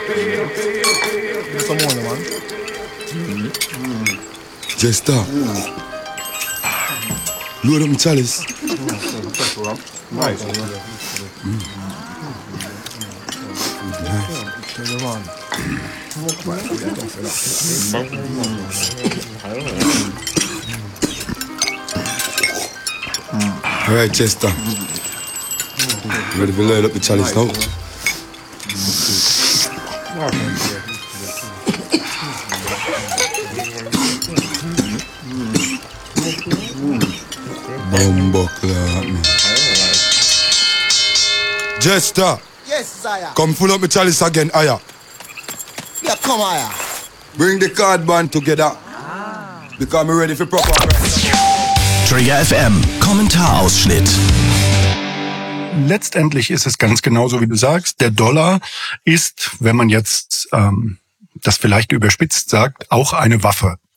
Some more, man. Jester. Load up my chalice. Nice. All right, Chester. Ready to load up the chalice now? Bumbuckler, man. Jester. Yes, Zaya. Come full up my chalice again, Aya. Yeah, come Aya. Bring the card band together. Because I'm ready for proper. Trigger FM, Kommentarausschnitt. Letztendlich ist es ganz genauso, wie du sagst. Der Dollar ist, wenn man jetzt das vielleicht überspitzt sagt, auch eine Waffe.